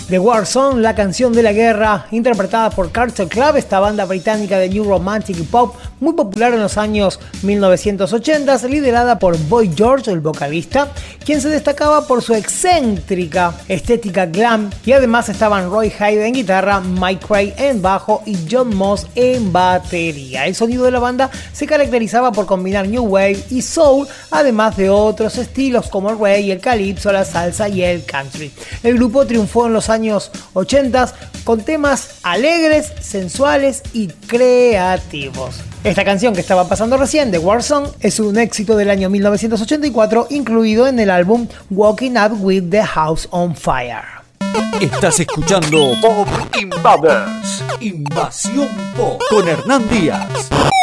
The War Song, la canción de la guerra, interpretada por Carter Club, esta banda británica de New Romantic Pop muy popular en los años 1980, liderada por Boy George, el vocalista, quien se destacaba por su excéntrica estética glam, y además estaban Roy Hyde en guitarra, Mike Cray en bajo y John Moss en batería. El sonido de la banda se caracterizaba por combinar new wave y soul, además de otros estilos como el reggae, el calypso, la salsa y el country. El grupo triunfó en los años 80 con temas alegres, sensuales y creativos. Esta canción que estaba pasando recién, The War Song, es un éxito del año 1984, incluido en el álbum Walking Up With The House On Fire. Estás escuchando Pop Invaders, Invasión Pop, con Hernán Díaz.